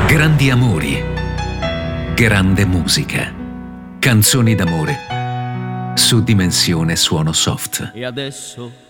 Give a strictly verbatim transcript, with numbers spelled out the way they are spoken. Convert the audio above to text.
Grandi amori, grande musica, canzoni d'amore su Dimensione Suono Soft. E adesso